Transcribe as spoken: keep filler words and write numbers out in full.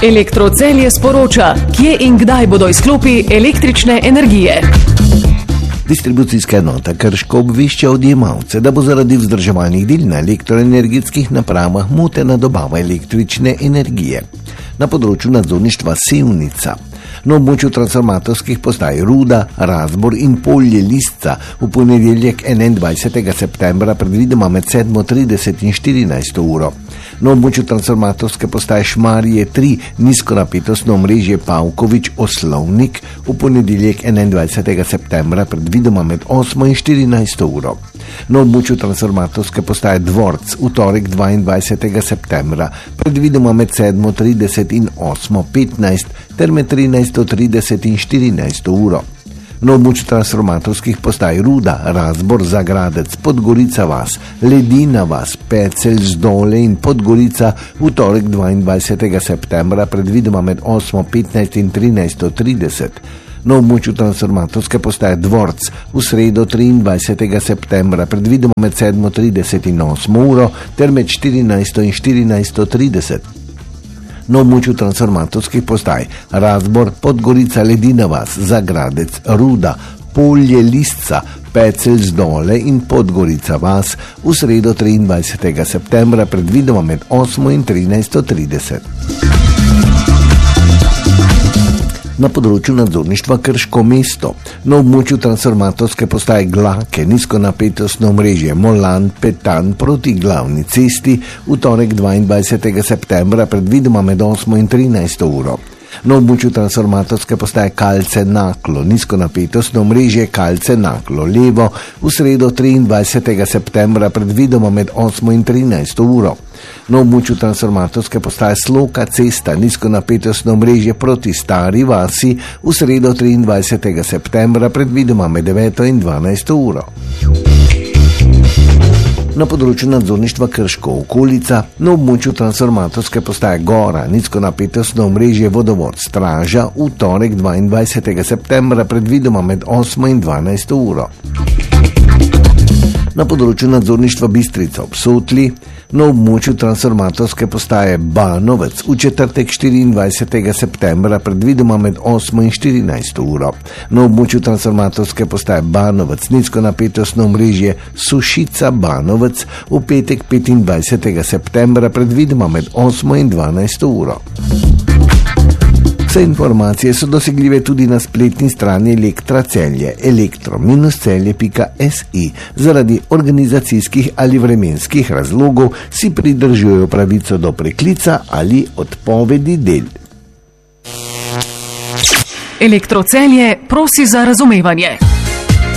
Elektrocelje sporoča, kje in kdaj bodo izklopi električne energije. Distribucijska enota Krško obvešča odjemalce, da bo zaradi vzdrževalnih del na elektroenergetskih napravah motena dobava električne energije. Na področju nadzorništva Sevnica, na območju transformatorskih postaj Ruda, Razbor in Polje Lisca v ponedeljek enaindvajsetega septembra predvidoma med sedmo trideset in štirinajsto uro. Na območju transformatorske postaje Šmarje tri nizkonapetostno omrežje Pavković Oslovnik v ponedeljek enaindvajsetega septembra predvidoma med osmo in štirinajsto uro. Na območju transformatorske postaje Dvorc v torek dvaindvajsetega septembra predvidoma med sedmo trideset in osmo petnajst ter med trinajsto trideset in štirinajsto uro. Na območju transformatorskih postaj Ruda, Razbor, Zagradec, Podgorica vas, Ledina vas, Pecelj, Zdole in Podgorica v torek dvaindvajsetega septembra predvidoma med osmo petnajst in trinajsto trideset. Na območju transformatorske postaje Dvorc v sredo triindvajsetega septembra predvidoma med sedmo trideset in osmo uro ter med štirinajsto in štirinajsto trideset. Na območju transformatorskih postaj Razbor, Podgorica, Ledina vas, Zagradec, Ruda, Polje Lisca, Pecelj, Zdole in Podgorica vas v sredo triindvajsetega septembra predvidoma med osmo in trinajsto trideset. Na področju nadzorništva Krško mesto, na območju transformatorske postaje Glake, nizkonapetostno omrežje Molan Petan proti glavni cesti v torek dvaindvajsetega septembra predvidoma med osmo in trinajsto uro. Na območju transformatorske postaje Kalce Naklo, nizkonapetostno omrežje Kalce Naklo levo v sredo triindvajsetega septembra predvidoma med osmo in trinajsto uro. Na območju transformatorske postaje Sloka cesta, nizkonapetostno omrežje proti Stari vasi v sredo triindvajsetega septembra predvidoma med deveto in dvanajsto uro. Na področju nadzorništva Krško okolica, na območju transformatorske postaje Gora, nizkonapetostno omrežje Vodovod Straža v torek dvaindvajsetega septembra predvidoma med osmo in dvanajsto uro. Na področju nadzorništva Bistrica ob Sotli, na območju transformatorske postaje Banovec v četrtek štiriindvajsetega septembra predvidoma med osmo in štirinajsto uro. Na območju transformatorske postaje Banovec nizkonapetostno omrežje Sušica Banovec v petek petindvajsetega septembra predvidoma med osmo in dvanajsto uro. Vse informacije so dosegljive tudi na spletni strani Elektra Celje, elektro dash celje pika si. Zaradi organizacijskih ali vremenskih razlogov si pridržujejo pravico do preklica ali odpovedi del. Elektrocelje prosi za razumevanje.